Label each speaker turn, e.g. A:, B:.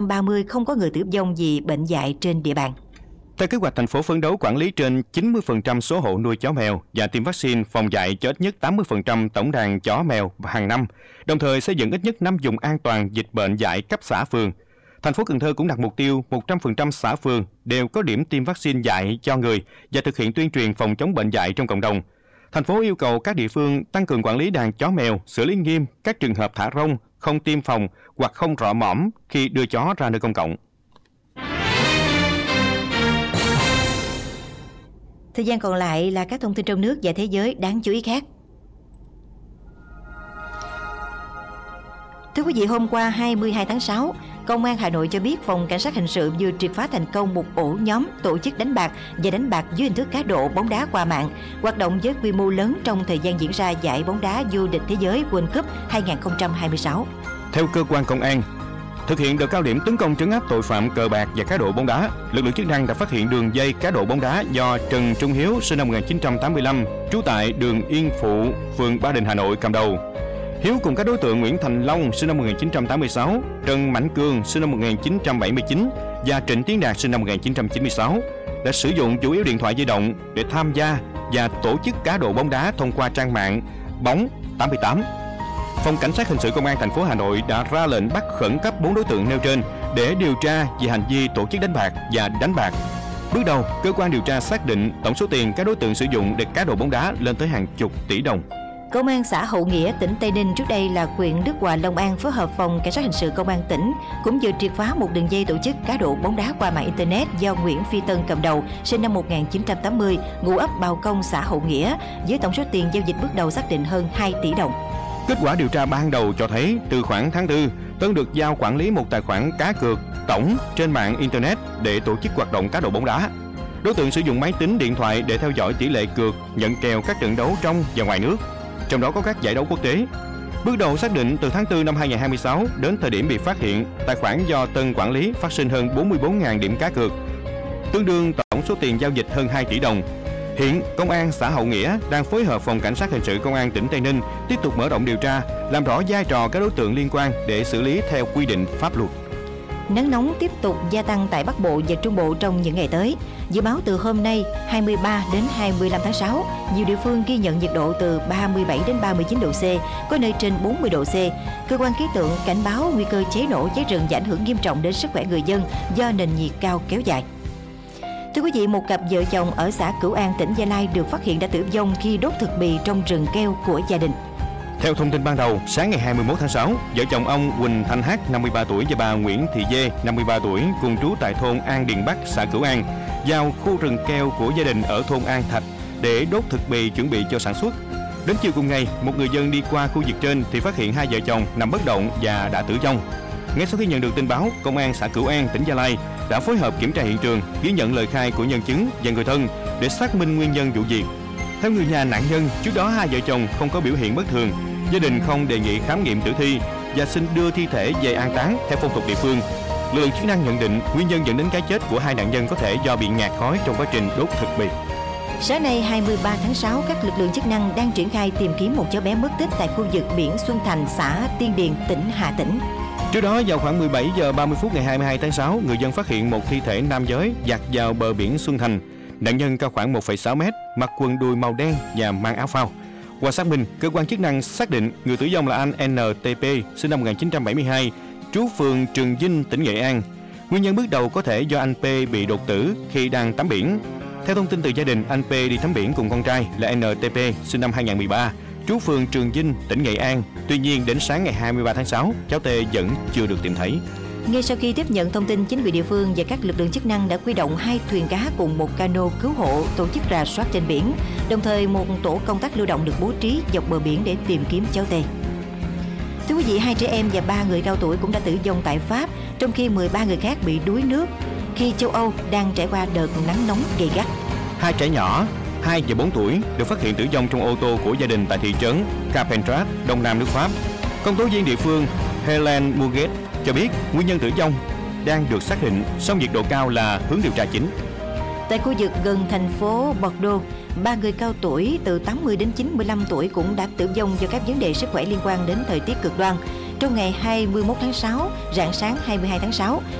A: 2030 không có người tử vong vì bệnh dại trên địa bàn.
B: Theo kế hoạch, thành phố phấn đấu quản lý trên 90% số hộ nuôi chó mèo và tiêm vaccine phòng dại cho ít nhất 80% tổng đàn chó mèo hàng năm, đồng thời xây dựng ít nhất 5 vùng an toàn dịch bệnh dại cấp xã phường. Thành phố Cần Thơ cũng đặt mục tiêu 100% xã phường đều có điểm tiêm vaccine dại cho người và thực hiện tuyên truyền phòng chống bệnh dại trong cộng đồng. Thành phố yêu cầu các địa phương tăng cường quản lý đàn chó mèo, xử lý nghiêm các trường hợp thả rông, không tiêm phòng hoặc không rọ mõm khi đưa chó ra nơi công cộng.
A: Thời gian còn lại là các thông tin trong nước và thế giới đáng chú ý khác. Thưa quý vị, hôm qua 22 tháng 6, Công an Hà Nội cho biết Phòng Cảnh sát Hình sự vừa triệt phá thành công một ổ nhóm tổ chức đánh bạc và đánh bạc dưới hình thức cá độ bóng đá qua mạng, hoạt động với quy mô lớn trong thời gian diễn ra giải bóng đá vô địch thế giới World Cup 2026.
B: Theo cơ quan công an, thực hiện đợt cao điểm tấn công trấn áp tội phạm cờ bạc và cá độ bóng đá, lực lượng chức năng đã phát hiện đường dây cá độ bóng đá do Trần Trung Hiếu sinh năm 1985, trú tại đường Yên Phụ, phường Ba Đình, Hà Nội cầm đầu. Hiếu cùng các đối tượng Nguyễn Thành Long sinh năm 1986, Trần Mạnh Cường sinh năm 1979 và Trịnh Tiến Đạt sinh năm 1996 đã sử dụng chủ yếu điện thoại di động để tham gia và tổ chức cá độ bóng đá thông qua trang mạng Bóng 88. Phòng Cảnh sát Hình sự Công an thành phố Hà Nội đã ra lệnh bắt khẩn cấp 4 đối tượng nêu trên để điều tra về hành vi tổ chức đánh bạc và đánh bạc. Bước đầu, cơ quan điều tra xác định tổng số tiền các đối tượng sử dụng để cá độ bóng đá lên tới hàng chục tỷ đồng.
A: Công an xã Hậu Nghĩa, tỉnh Tây Ninh, trước đây là huyện Đức Hòa, Long An, phối hợp Phòng Cảnh sát Hình sự Công an tỉnh cũng vừa triệt phá một đường dây tổ chức cá độ bóng đá qua mạng Internet do Nguyễn Phi Tân cầm đầu, sinh năm 1980, ngụ ấp Bào Công, xã Hậu Nghĩa, với tổng số tiền giao dịch bước đầu xác định hơn 2 tỷ đồng.
B: Kết quả điều tra ban đầu cho thấy từ khoảng tháng 4, Tân được giao quản lý một tài khoản cá cược tổng trên mạng Internet để tổ chức hoạt động cá độ bóng đá. Đối tượng sử dụng máy tính, điện thoại để theo dõi tỷ lệ cược, nhận kèo các trận đấu trong và ngoài nước, trong đó có các giải đấu quốc tế. Bước đầu xác định từ tháng 4 năm 2026 đến thời điểm bị phát hiện, tài khoản do Tân quản lý phát sinh hơn 44.000 điểm cá cược, tương đương tổng số tiền giao dịch hơn 2 tỷ đồng. Hiện, Công an xã Hậu Nghĩa đang phối hợp Phòng Cảnh sát Hình sự Công an tỉnh Tây Ninh tiếp tục mở rộng điều tra, làm rõ vai trò các đối tượng liên quan để xử lý theo quy định pháp luật.
A: Nắng nóng tiếp tục gia tăng tại Bắc Bộ và Trung Bộ trong những ngày tới. Dự báo từ hôm nay 23 đến 25 tháng 6, nhiều địa phương ghi nhận nhiệt độ từ 37 đến 39 độ C, có nơi trên 40 độ C. Cơ quan khí tượng cảnh báo nguy cơ cháy nổ, cháy rừng và ảnh hưởng nghiêm trọng đến sức khỏe người dân do nền nhiệt cao kéo dài. Thưa quý vị, một cặp vợ chồng ở xã Cửu An, tỉnh Gia Lai được phát hiện đã tử vong khi đốt thực bì trong rừng keo của gia đình.
B: Theo thông tin ban đầu, sáng ngày 21 tháng 6, vợ chồng ông Quỳnh Thanh Hát, 53 tuổi và bà Nguyễn Thị Dê, 53 tuổi, cùng trú tại thôn An Điền Bắc, xã Cửu An, vào khu rừng keo của gia đình ở thôn An Thạch để đốt thực bì chuẩn bị cho sản xuất. Đến chiều cùng ngày, một người dân đi qua khu vực trên thì phát hiện hai vợ chồng nằm bất động và đã tử vong. Ngay sau khi nhận được tin báo, Công an xã Cửu An, tỉnh Gia Lai đã phối hợp kiểm tra hiện trường, ghi nhận lời khai của nhân chứng và người thân để xác minh nguyên nhân vụ việc. Theo người nhà nạn nhân, trước đó hai vợ chồng không có biểu hiện bất thường, gia đình không đề nghị khám nghiệm tử thi và xin đưa thi thể về an táng theo phong tục địa phương. Lực lượng chức năng nhận định nguyên nhân dẫn đến cái chết của hai nạn nhân có thể do bị ngạt khói trong quá trình đốt thực bì.
A: Sáng nay 23 tháng 6, các lực lượng chức năng đang triển khai tìm kiếm một cháu bé mất tích tại khu vực biển Xuân Thành, xã Tiên Điền, tỉnh Hà Tĩnh.
B: Trước đó, vào khoảng 17 giờ 30 phút ngày 22 tháng 6, người dân phát hiện một thi thể nam giới dạt vào bờ biển Xuân Thành. Nạn nhân cao khoảng 1,6 m, mặc quần đùi màu đen và mang áo phao. Qua xác minh, cơ quan chức năng xác định người tử vong là anh NTP, sinh năm 1972, trú phường Trường Vinh, tỉnh Nghệ An. Nguyên nhân bước đầu có thể do anh P bị đột tử khi đang tắm biển. Theo thông tin từ gia đình, anh P đi tắm biển cùng con trai là NTP, sinh năm 2013, trú phường Trường Vinh, tỉnh Nghệ An. Tuy nhiên, đến sáng ngày 23 tháng 6, cháu T vẫn chưa được tìm thấy.
A: Ngay sau khi tiếp nhận thông tin, chính quyền địa phương và các lực lượng chức năng đã huy động 2 thuyền cá cùng một cano cứu hộ tổ chức rà soát trên biển. Đồng thời, một tổ công tác lưu động được bố trí dọc bờ biển để tìm kiếm cháu T. Thưa quý vị, 2 trẻ em và 3 người cao tuổi cũng đã tử vong tại Pháp, trong khi 13 người khác bị đuối nước khi châu Âu đang trải qua đợt nắng nóng gay gắt.
B: 2 trẻ nhỏ 2 và 4 tuổi được phát hiện tử vong trong ô tô của gia đình tại thị trấn Carpentras, đông nam nước Pháp. Công tố viên địa phương Helen Muget cho biết nguyên nhân tử vong đang được xác định, song nhiệt độ cao là hướng điều tra chính.
A: Tại khu vực gần thành phố Bordeaux, 3 người cao tuổi từ 80 đến 95 tuổi cũng đã tử vong do các vấn đề sức khỏe liên quan đến thời tiết cực đoan. Trong ngày 21 tháng 6, rạng sáng 22 tháng 6,